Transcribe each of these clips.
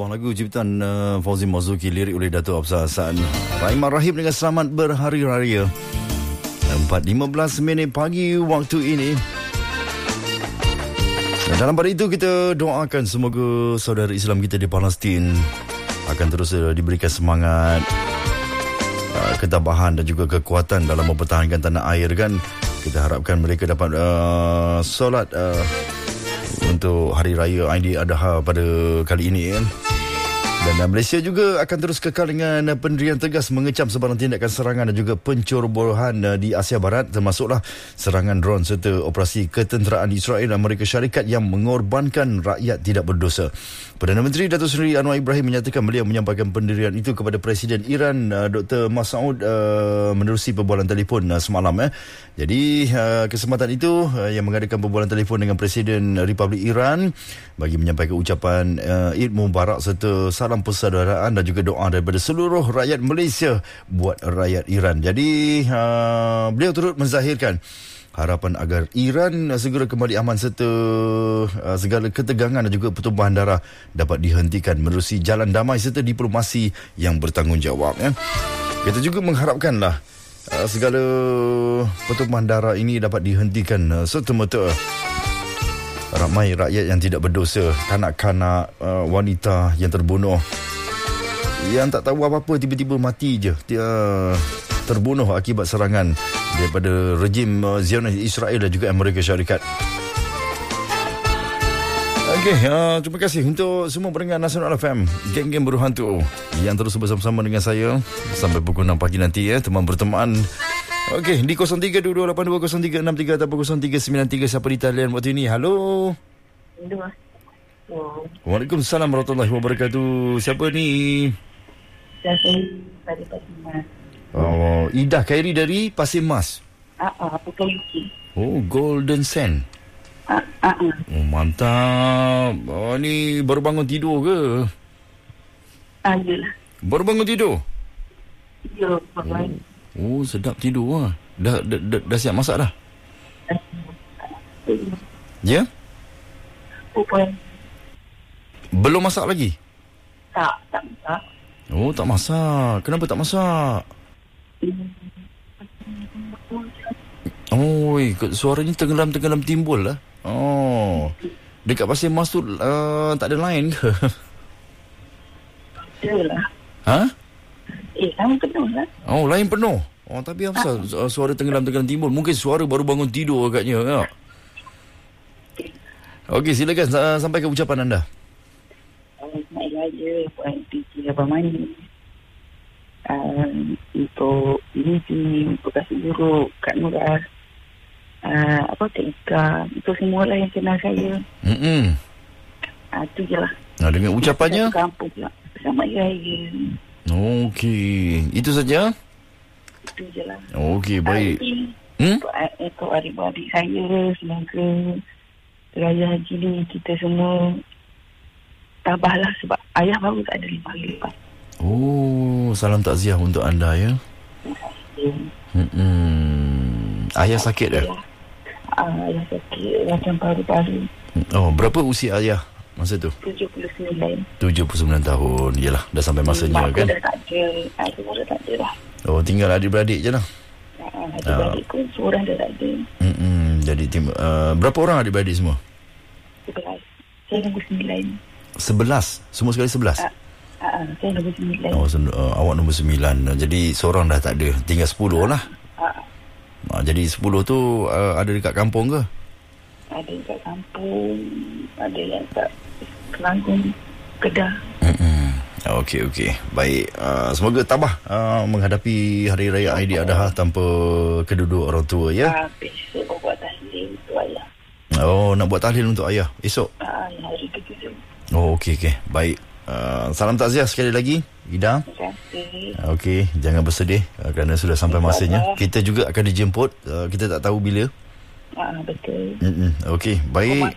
lagu ciptaan Fauzi Marzuki, lirik oleh Dato' Afzal Hassan. Rahimah Rahim dengan Selamat Berhari Raya. 4.15 minit pagi waktu ini. Dan dalam pada itu kita doakan semoga saudara Islam kita di Palestin akan terus diberikan semangat, ketabahan dan juga kekuatan dalam mempertahankan tanah air kan. Kita harapkan mereka dapat solat untuk Hari Raya Aidiladha pada kali ini kan. Dan Malaysia juga akan terus kekal dengan pendirian tegas mengecam sebarang tindakan serangan dan juga pencerobohan di Asia Barat, termasuklah serangan dron serta operasi ketenteraan Israel dan Amerika Syarikat yang mengorbankan rakyat tidak berdosa. Perdana Menteri Datuk Seri Anwar Ibrahim menyatakan beliau menyampaikan pendirian itu kepada Presiden Iran Dr. Masoud menerusi perbualan telefon semalam. Jadi kesempatan itu yang mengadakan perbualan telefon dengan Presiden Republik Iran bagi menyampaikan ucapan Eid Mubarak serta salam persaudaraan dan juga doa daripada seluruh rakyat Malaysia buat rakyat Iran. Jadi beliau turut menzahirkan harapan agar Iran segera kembali aman serta segala ketegangan dan juga pertumpahan darah dapat dihentikan menerusi jalan damai serta diplomasi yang bertanggungjawab. Kita juga mengharapkanlah segala pertumpahan darah ini dapat dihentikan serta-merta. Ramai rakyat yang tidak berdosa, kanak-kanak, wanita yang terbunuh, yang tak tahu apa-apa tiba-tiba mati je, dia terbunuh akibat serangan daripada rejim Zionis Israel dan juga Amerika Syarikat. Okey, terima kasih untuk semua pendengar Nasional FM, geng-geng berhantu yang terus bersama-sama dengan saya sampai pukul 6 pagi nanti teman berteman. Okey, di 0322820363 atau 0393 siapa di talian waktu ini? Halo. Waalaikumsalam warahmatullahi wabarakatuh. Siapa ni? Saya dari Pasir Mas. Oh, Ida Khairi dari Pasir Mas. Bukan Luki. Oh, Golden Sand. Oh, mantap. Oh, ni baru bangun tidur ke? Yalah. Baru bangun tidur? Ya, baru. Oh, sedap tidur lah. Dah siap masak dah? Ya? Belum masak lagi? Tak masak. Oh, tak masak. Kenapa tak masak? Oh, suaranya tenggelam-tenggelam timbul lah. Oh, dekat Pasir Mas tu tak ada lain ke? Yalah. Ha? Lain penuh lah. Oh, lain penuh. Oh, tapi apa suara tenggelam-tenggelam timbul? Mungkin suara baru bangun tidur agaknya ya. Okey, silakan sampaikan ucapan anda. Selamat Raya buat PJ Abang Mani. Untuk ini untuk kasih guru Kak Nurah. Teknika untuk semua lah yang kenal saya. Itu je lah. Dengan ucapannya kampung pula. Selamat Raya. Okey, itu saja? Itu je lah. Okey, baik. Untuk adik-adik saya, semoga Raya Haji ni kita semua tabahlah sebab ayah baru tak ada 5 hari lepas. Oh, salam takziah untuk anda ya. Ayah sakit dah? Ayah sakit macam paru-paru. Oh, berapa usia ayah masa tu? 79 tahun. Yalah, dah sampai masanya kan. Dah tak ada. Dah tak ada lah. Oh, tinggal adik-beradik je lah. Adik-beradik pun seorang dah tak ada. Jadi berapa orang adik-beradik semua? 11. Saya nombor 9. 11? Semua sekali 11? Saya nombor 9. Oh, awak nombor 9. Jadi seorang dah tak ada. Tinggal 10 lah. Jadi 10 tu ada dekat kampung ke? Ada dekat kampung, ada yang tak Kelanggung, Kedah. Okey. Baik. Semoga tabah menghadapi Hari Raya Aidiladha tanpa kedua-dua orang tua ya. Besok buat tahlil untuk ayah. Oh, nak buat tahlil untuk ayah esok? Hari ke-7. Oh, okey. Baik. Salam takziah sekali lagi, Ida. Terima kasih. Okey, jangan bersedih kerana sudah sampai masanya. Kita juga akan dijemput. Kita tak tahu bila. Betul. Okey, baik.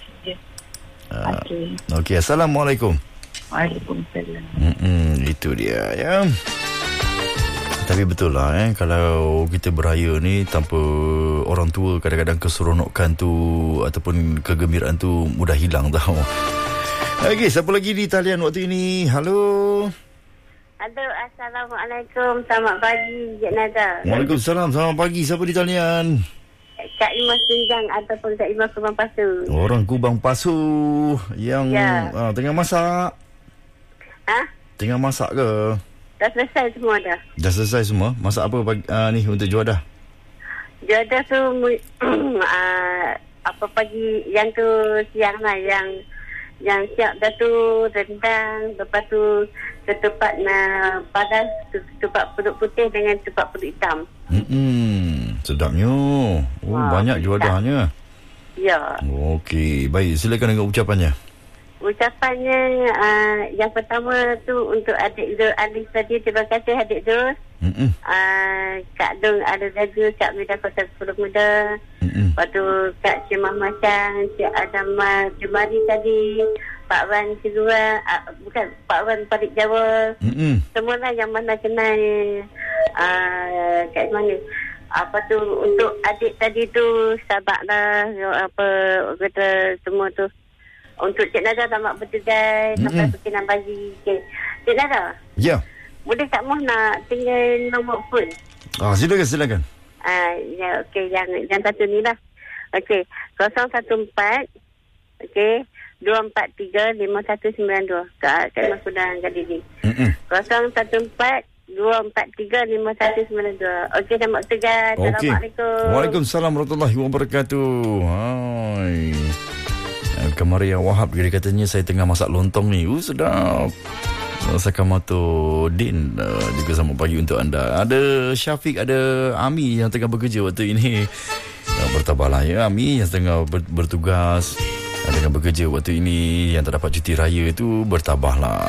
Okey, Assalamualaikum. Waalaikumsalam. Itu dia ya. Tapi betul lah kalau kita beraya ni tanpa orang tua, kadang-kadang keseronokan tu ataupun kegembiraan tu mudah hilang tau. Okey, siapa lagi di talian waktu ini? Halo. Halo, Assalamualaikum. Selamat pagi, Cik Nada. Waalaikumsalam. Selamat pagi. Siapa di talian? Kak Imas Tunjang ataupun Kak Imas Kubang Pasu. Orang Kubang Pasu yang tengah masak. Tengah masak ke? Dah selesai semua dah. Dah selesai semua? Masak apa pagi, ni untuk juadah? Juadah tu apa pagi yang tu siang lah, yang siap dah tu rendang, lepas tu ketupat padas, ketupat puduk putih dengan ketupat puduk hitam. Sedapnya. Banyak juadahnya. Ya. Okey, baik, silakan dengan ucapannya. Ucapannya yang pertama tu untuk adik Zul Alis tadi. Terima kasih adik Zul. Kak Dong ada jaga, Kak Mida Kota Sepuluh Muda. Lepas tu Kak Cimah Macang, Cik Adam Jumari tadi, Pak Wan Cigua, bukan Pak Wan Parik Jawa. Semua lah yang mana kenal kat mana. Apa tu untuk adik tadi tu, sabarlah, apa kata semua tu. Untuk Cik Nada selamat bertugas sampai pukul 6 pagi. Okay. Cik Nada. Ya. Boleh tak mahu nak tinggal nombor phone? Silakan. Ya, okey, yang satu ni lah. Okey, 014 okey 2435192. Kak Mas Sudan Gadidi. 014 2435192. Okey, selamat bertugas. Assalamualaikum. Waalaikumsalam warahmatullahi wabarakatuh. Hai. Kemarin Wahab dia katanya saya tengah masak lontong ni. Sedap. Sakamoto Din juga selamat pagi untuk anda. Ada Syafiq, ada Ami yang tengah bekerja waktu ini. Bertabahlah ya Ami yang tengah bertugas, tengah bekerja waktu ini, yang tak dapat cuti raya itu bertabahlah.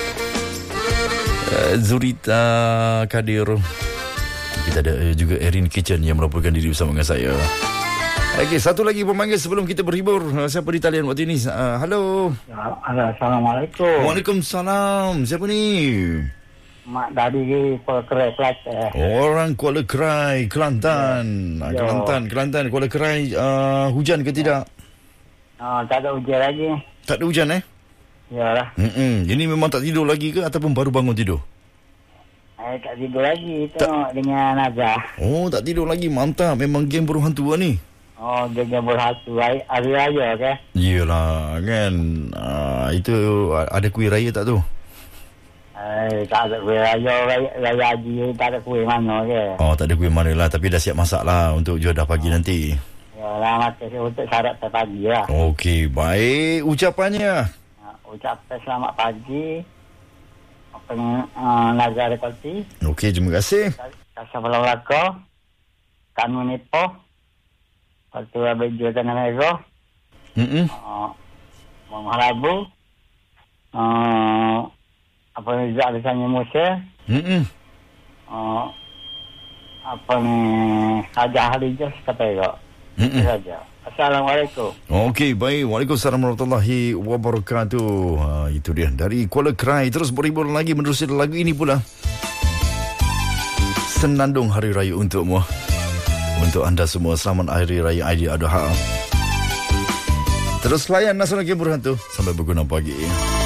Zurita Kadir. Kita ada juga Erin Kitchen yang melaporkan diri bersama dengan saya. Okey, satu lagi pemanggil sebelum kita berhibur. Siapa di talian waktu ini? Halo. Assalamualaikum. Waalaikumsalam. Siapa ni? Mak dari Kuala Kerai, Kelantan. Orang Kuala Kerai, Kelantan. Kelantan, Kuala Kerai. Hujan ke tidak? Tak ada hujan lagi. Tak ada hujan Yalah. Ini memang tak tidur lagi ke ataupun baru bangun tidur? Tak tidur lagi. Tengok dengan Nazar. Oh, tak tidur lagi. Mantap. Memang game burung hantu lah ni. Dia berhatu hari raya ke? Yelah kan. Itu ada kuih raya tak tu? Tak ada kuih raya haji, tak ada kuih mana ke? Tak ada kuih mana lah. Tapi dah siap masak lah untuk juadah pagi nanti. Yalah, untuk syarat pagi lah. Okey, baik. Ucapannya? Ucapan selamat pagi. Nazar Rekolti. Okey, terima kasih. Assalamualaikum. Kanu Nipo. Waktu habis jual tanah merah. Menghalabu. Apa ni Zak Lisanya Musa. Apa ni Haja Halijah kata ya. Saja. Assalamualaikum. Okey, baik. Waalaikumsalam warahmatullahi wabarakatuh. Itu dia dari Kuala Kerai. Terus berhibur lagi menerusi lagu ini pula. Senandung Hari Raya untukmu. Untuk anda semua, selamat Hari Raya Aidiladha. Terus layan Nasional Game Berhantu sampai pukul 6 pagi.